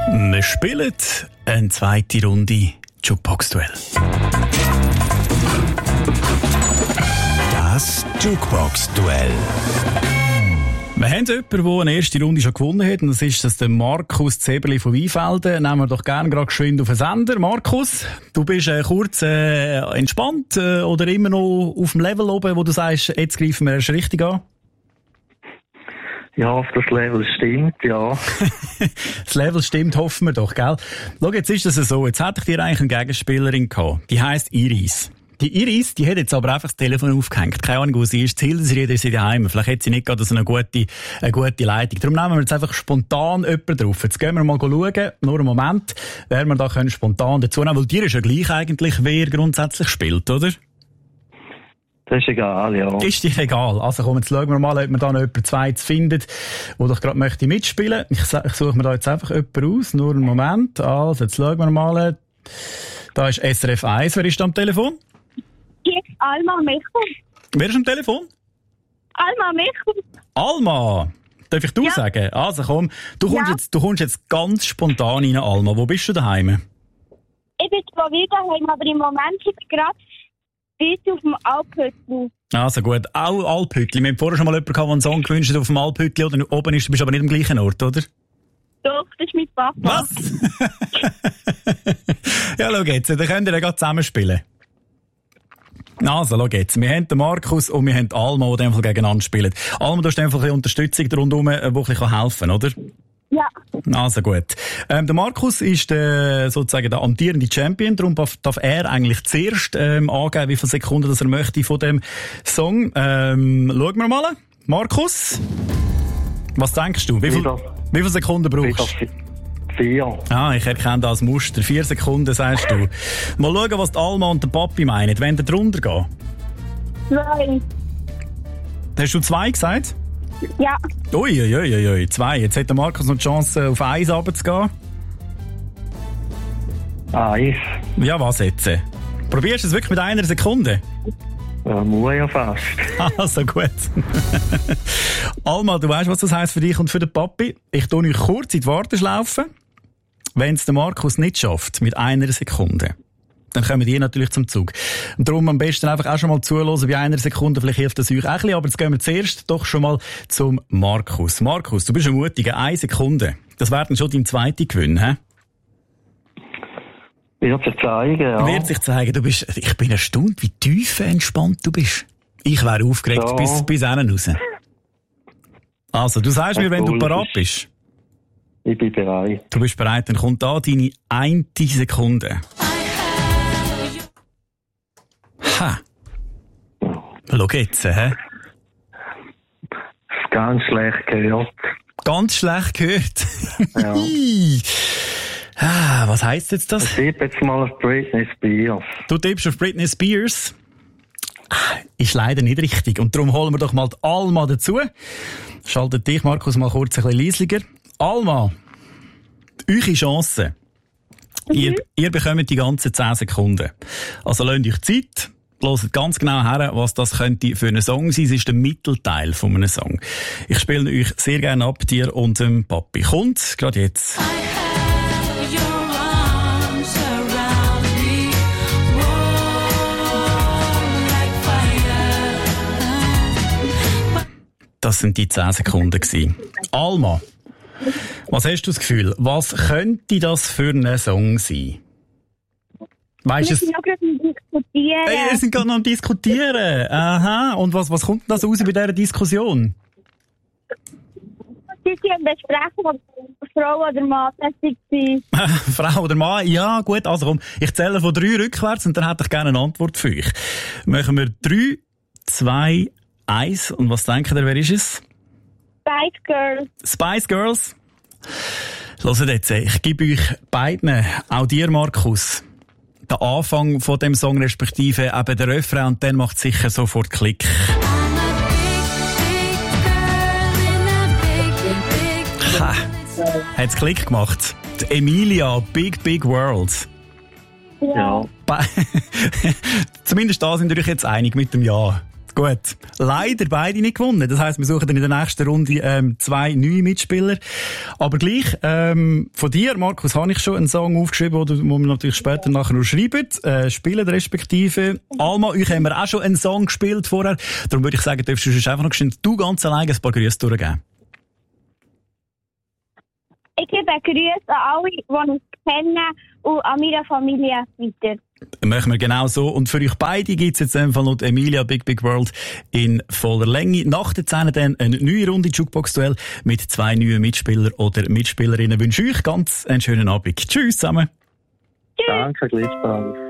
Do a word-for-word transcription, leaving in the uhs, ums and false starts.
Wir spielen eine zweite Runde Jukebox-Duell. Das Jukebox-Duell. Wir haben jemanden, der eine erste Runde schon gewonnen hat, und das ist das der Markus Zeberli von Weinfelden. Nehmen wir doch gerne gerade geschwind auf den Sender. Markus, du bist äh, kurz äh, entspannt äh, oder immer noch auf dem Level oben, wo du sagst, jetzt greifen wir erst richtig an? Ja, auf das Level stimmt, ja. Das Level stimmt, hoffen wir doch, gell? Schau, jetzt ist das so, jetzt hätte ich dir eigentlich eine Gegenspielerin gehabt. Die heisst Iris. Die Iris, die hat jetzt aber einfach das Telefon aufgehängt. Keine Ahnung, wo sie ist. Das Hildersried ist sie daheim. Vielleicht hat sie nicht gerade so eine gute, eine gute Leitung. Darum nehmen wir jetzt einfach spontan jemanden drauf. Jetzt gehen wir mal schauen, nur einen Moment, wer wir da können spontan dazu nehmen. Weil dir ist ja gleich eigentlich, wer grundsätzlich spielt, oder? Das ist egal, ja. Ist dir egal. Also komm, jetzt schauen wir mal, ob wir da noch jemanden Zweites findet, der doch gerade möchte mitspielen. Ich, ich suche mir da jetzt einfach jemanden aus. Nur einen Moment. Also, jetzt schauen wir mal. Da ist S R F eins. Wer ist da am Telefon? Hier ist Alma Michel. Wer ist am Telefon? Alma Michel. Alma! Darf ich du Ja. sagen? Also komm, du kommst, Ja. jetzt, du kommst jetzt ganz spontan rein, Alma. Wo bist du daheim? Ich bin zwar wieder daheim, aber im Moment bin ich gerade bis auf dem Alphütten. Also gut, auch Alphütli. Wir haben vorher schon mal jemanden gehabt, der einen Song gewünscht hat auf dem Alphütli oder oben ist. Du bist aber nicht am gleichen Ort, oder? Doch, das ist mein Papa. Was? Ja, schau jetzt, dann könnt ihr ja gerade zusammenspielen. Also, schau jetzt. Wir haben den Markus und wir haben die Alma, die in dem Fall gegeneinander spielen. Alma, du hast einfach ein bisschen Unterstützung rundherum, die ein bisschen helfen kann, oder? Ja. Also gut. Ähm, der Markus ist der, sozusagen der amtierende Champion, darum darf, darf er eigentlich zuerst ähm, angeben, wie viele Sekunden das er möchte von dem Song. Ähm, schauen wir mal. Markus, was denkst du? Wie, viel, Wieder. wie viele Sekunden brauchst Wieder du? vi- vier. Ah, ich erkenne das Muster. Vier Sekunden, sagst du. Mal schauen, was die Alma und der Papi meinen. Wenn der drunter geht. Zwei. Hast du zwei gesagt? Ja. Ui, ui, ui, ui, zwei. Jetzt hat der Markus noch die Chance, auf eins runterzugehen. Eins. Ja, was jetzt? Probierst du es wirklich mit einer Sekunde? Ja, muss ja fast. Also gut. Alma, du weißt, was das heisst für dich und für den Papi. Ich tue euch kurz in die Warteschlaufe. Wenn es der Markus nicht schafft, mit einer Sekunde, dann kommen die natürlich zum Zug. Und darum am besten einfach auch schon mal zuhören, bei einer Sekunde, vielleicht hilft das euch auch ein bisschen. Aber jetzt gehen wir zuerst doch schon mal zum Markus. Markus, du bist ein mutiger, eine Sekunde. Das wäre dann schon dein zweiter Gewinn, hä? Wird sich zeigen, ja. Wird sich zeigen. Du bist, ich bin erstaunt, wie tief entspannt du bist. Ich wäre aufgeregt Ja. bis, bis hinten raus. Also, du sagst mir, wenn du Obwohl, parat es bist. Ich bin bereit. Du bist bereit, dann kommt da deine eine Sekunde. Ha! Schau jetzt, hä? Das ist ganz schlecht gehört. Ganz schlecht gehört. Ja. ah, was heisst jetzt das? Ich tippe jetzt mal auf Britney Spears. Du tippst auf Britney Spears. Ah, ist leider nicht richtig. Und darum holen wir doch mal die Alma dazu. Schaltet dich, Markus, mal kurz ein bisschen leislicher. Alma, eure Chance. Mhm. Ihr, ihr bekommt die ganzen zehn Sekunden. Also lasst euch Zeit. Hört ganz genau her, was das könnte für einen Song sein. Es ist der Mittelteil von einem Song. Ich spiele euch sehr gerne ab, dir und dem Papi. Kommt gerade jetzt. Das sind die zehn Sekunden gewesen. Alma, was hast du das Gefühl? Was könnte das für ein Song sein? Weißt du Wir es? sind noch gerade am Diskutieren. Hey, wir sind gerade noch am Diskutieren. Aha. Und was, was kommt denn da raus bei dieser Diskussion? Sie sind am Besprechen, ob Frau oder Mann tätig war. Frau oder Mann? Ja, gut. Also komm, ich zähle von drei rückwärts und dann hätte ich gerne eine Antwort für euch. Machen wir drei, zwei, eins. Und was denken ihr, wer ist es? Spice Girls. Spice Girls. Hört jetzt, ich gebe euch beiden, auch dir, Markus, den Anfang von dem Song, respektive eben der Refrain, und dann macht sicher sofort Klick. Ha, hat's Klick gemacht. Die Emilia, Big Big World. Ja. Zumindest da sind wir euch jetzt einig mit dem Ja. Gut. Leider beide nicht gewonnen. Das heisst, wir suchen dann in der nächsten Runde ähm, zwei neue Mitspieler. Aber gleich, ähm, von dir, Markus, habe ich schon einen Song aufgeschrieben, wo, wo wir natürlich später nachher noch schreiben. Äh, spielen respektive. Alma, euch haben wir auch schon einen Song gespielt vorher. Darum würde ich sagen, darfst du uns einfach noch schnell du ganz alleine ein paar Grüße durchgeben. Ich gebe Grüße an alle, die ich kenne und an meine Familie weiter. Machen wir genau so. Und für euch beide gibt es jetzt einfach noch die Emilia Big Big World in voller Länge. Nach der zehn dann eine neue Runde Jukebox-Duell mit zwei neuen Mitspielern oder Mitspielerinnen. Ich wünsche euch ganz einen schönen Abend. Tschüss zusammen. Tschüss. Danke, gleichfalls.